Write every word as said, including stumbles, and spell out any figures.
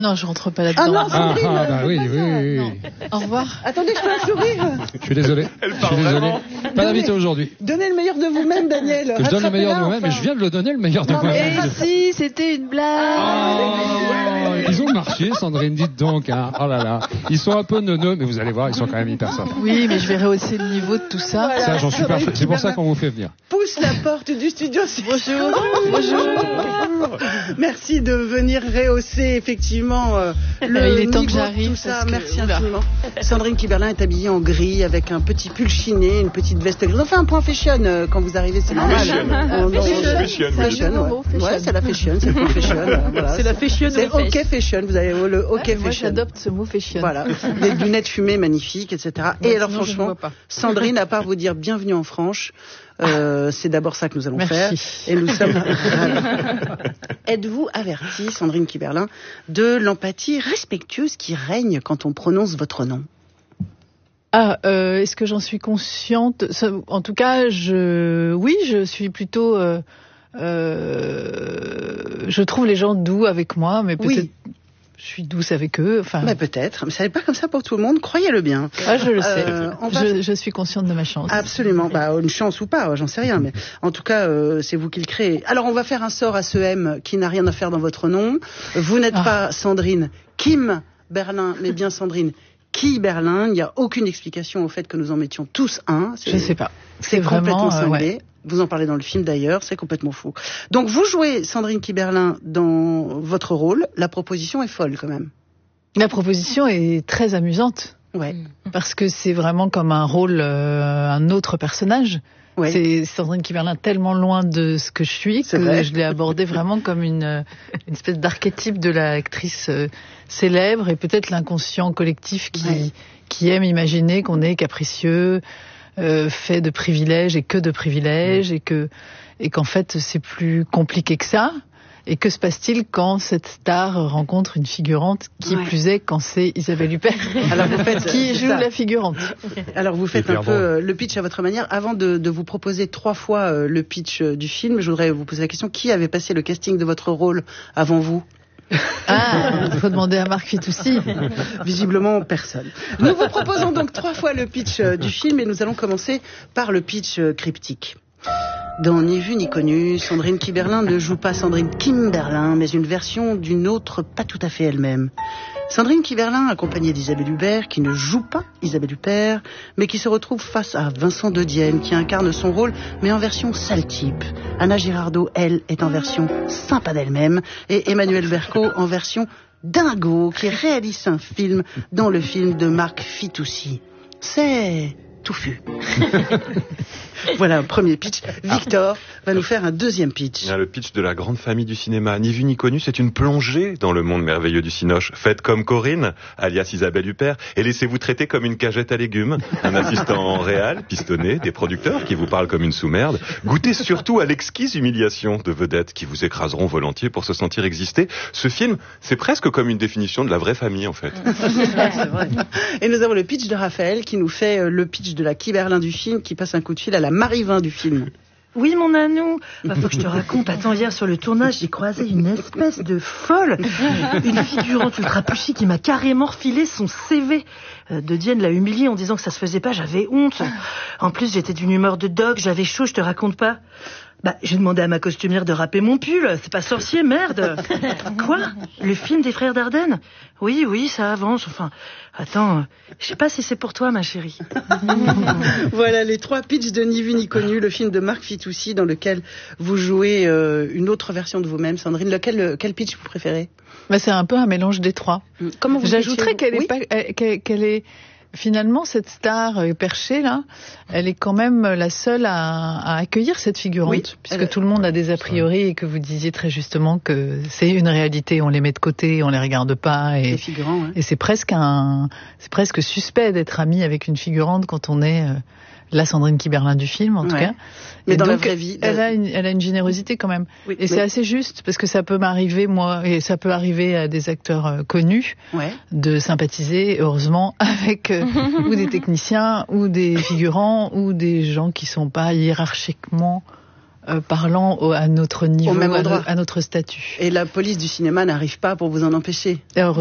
Non, je rentre pas là-dedans. Ah non, Sandrine, ah, ah, bah oui, oui, oui, oui. Au revoir. Attendez, je peux un sourire. Je suis désolé. Elle Je part suis désolé. vraiment. Pas d'invité aujourd'hui. Donnez le meilleur de vous-même, Daniel. Que je donne le meilleur de Rattrapez-la, moi-même, mais enfin. je viens de le donner, le meilleur de Non, mais- moi-même. Et si, c'était une blague. Oh, ils ont marché, Sandrine, dites donc. Hein. Oh là là. Ils sont un peu neuneux, mais vous allez voir, ils sont quand même hyper sympas. Oui, mais je vais rehausser le niveau de tout ça. Voilà. Ça, j'en suis Sandrine parfait. C'est pour ça Kiberlin qu'on vous fait venir. pousse la porte du studio. Bonjour. Bonjour. Merci de venir rehausser effectivement euh, le Il est temps niveau que de j'arrive, tout ça. parce que- Merci oula. infiniment. Sandrine Kiberlin est habillée en gris avec un petit pull chiné, une petite veste grise. On fait un point fashion euh, quand vous arrivez, c'est normal. Fashion. On- on- Fashion. Fashion, Fashion, ouais. nouveau, fashion. Ouais, c'est la fashion, c'est le point fashion. euh, voilà. C'est la fashion. C'est au OK fashion. Vous avez le OK Ouais, moi, fashion. j'adopte ce mot fashion. Voilà, des lunettes fumées magnifiques, et cetera. Et Ouais, alors sinon, je ne franchement, vois pas. Sandrine, à part vous dire bienvenue en France, euh, c'est d'abord ça que nous allons Merci. faire. Et nous sommes ravis. Êtes-vous avertie, Sandrine Kiberlin, de l'empathie respectueuse qui règne quand on prononce votre nom? Ah, euh, est-ce que j'en suis consciente? Ça, en tout cas, je, oui, je suis plutôt. Euh, euh, je trouve les gens doux avec moi, mais peut-être Oui. je suis douce avec eux. Enfin, Mais peut-être, mais ça n'est pas comme ça pour tout le monde, croyez-le bien. ah, je le sais. Euh, on va- je, je suis consciente de ma chance. Absolument, bah, une chance ou pas, j'en sais rien, mais en tout cas, euh, c'est vous qui le créez. Alors, on va faire un sort à ce M qui n'a rien à faire dans votre nom. Vous n'êtes Ah. pas Sandrine Kim Berlin, mais bien Sandrine Qui Berlin. Il n'y a aucune explication au fait que nous en mettions tous un. Je sais pas. C'est C'est complètement vraiment, euh, cinglé. ouais. Vous en parlez dans le film d'ailleurs, c'est complètement fou. Donc, vous jouez Sandrine Kiberlin dans votre rôle. La proposition est folle quand même. La proposition est très amusante Ouais. parce que c'est vraiment comme un rôle, euh, un autre personnage. Ouais. C'est Sandrine Kiberlin tellement loin de ce que je suis C'est que vrai. je l'ai abordé vraiment comme une, euh, une espèce d'archétype de l'actrice euh, célèbre et peut-être l'inconscient collectif qui, Ouais. qui aime imaginer qu'on est capricieux, euh, fait de privilèges et que de privilèges et que et qu'en fait c'est plus compliqué que ça. Et que se passe-t-il quand cette star rencontre une figurante, qui Ouais. plus est quand c'est Isabelle Huppert, Alors, vous faites, qui c'est joue ça. la figurante. Alors vous faites Hyper un peu drôle. euh, le pitch à votre manière. Avant de, de vous proposer trois fois euh, le pitch euh, du film, je voudrais vous poser la question, qui avait passé le casting de votre rôle avant vous? Ah, il faut demander à Marc Fitoussi. Visiblement personne. Nous vous proposons donc trois fois le pitch euh, du film et nous allons commencer par le pitch euh, cryptique. Dans Ni vu ni connu, Sandrine Kiberlin ne joue pas Sandrine Kimberlin, mais une version d'une autre pas tout à fait elle-même. Sandrine Kiberlin, accompagnée d'Isabelle Huppert, qui ne joue pas Isabelle Huppert, mais qui se retrouve face à Vincent De Dienne, qui incarne son rôle, mais en version sale type. Anna Girardot, elle, est en version sympa d'elle-même, et Emmanuel Berco en version dingo, qui réalise un film dans le film de Marc Fitoussi. C'est touffu. Voilà, premier pitch. Victor va nous faire un deuxième pitch. Le pitch de la grande famille du cinéma, ni vu ni connu, c'est une plongée dans le monde merveilleux du cinoche. Faites comme Corinne, alias Isabelle Huppert, et laissez-vous traiter comme une cagette à légumes. Un assistant réel, pistonné, des producteurs qui vous parlent comme une sous-merde. Goûtez surtout à l'exquise humiliation de vedettes qui vous écraseront volontiers pour se sentir exister. Ce film, c'est presque comme une définition de la vraie famille, en fait. C'est vrai. Et nous avons le pitch de Raphaël qui nous fait euh, le pitch de la Kiberlin du film, qui passe un coup de fil à la Marivin du film. Oui, mon Nanou. Bah, faut que je te raconte. Attends, hier sur le tournage, j'ai croisé une espèce de folle. Une figurante ultra pushy qui m'a carrément refilé son C V. Euh, De Dienne l'a humiliée en disant que ça se faisait pas, j'avais honte. En plus, j'étais d'une humeur de dog, j'avais chaud, je te raconte pas. Bah, j'ai demandé à ma costumière de râper mon pull. C'est pas sorcier, merde. Quoi? Le film des frères Dardenne? Oui, oui, ça avance. Enfin, attends, euh, je sais pas si c'est pour toi, ma chérie. Voilà les trois pitchs de Ni vu ni connu, le film de Marc Fitoussi dans lequel vous jouez euh, une autre version de vous-même. Sandrine, lequel, euh, quel pitch vous préférez? Bah, c'est un peu un mélange des trois. Comment vous J'ajouterais pitchez-vous qu'elle est Oui. pas, euh, qu'elle, qu'elle est finalement cette star euh, perchée là, elle est quand même la seule à, à accueillir cette figurante, Oui, puisque elle- tout le monde a des a priori et que vous disiez très justement que c'est une réalité, on les met de côté, on les regarde pas Les et, figurants, hein. et c'est presque un, c'est presque suspect d'être ami avec une figurante quand on est euh, la Sandrine Kiberlin du film en tout Ouais. cas. Mais Et dans la donc, vraie vie, elle la- a une, elle a une générosité quand même. Oui, Et mais- c'est assez juste parce que ça peut m'arriver moi et ça peut arriver à des acteurs euh, connus Ouais. de sympathiser heureusement avec euh, ou des techniciens ou des figurants ou des gens qui sont pas hiérarchiquement euh, parlant au, à notre niveau, Au même à, endroit. no, à notre statut. Et la police du cinéma n'arrive pas pour vous en empêcher. Et